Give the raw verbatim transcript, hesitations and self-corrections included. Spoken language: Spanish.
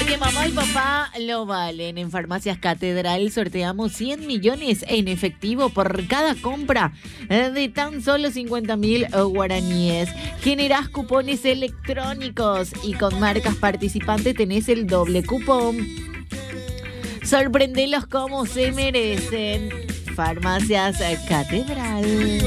Porque mamá y papá lo valen. En Farmacias Catedral sorteamos cien millones en efectivo por cada compra de tan solo cincuenta mil guaraníes. Generás cupones electrónicos y con marcas participantes tenés el doble cupón. Sorprendelos como se merecen. Farmacias Catedral.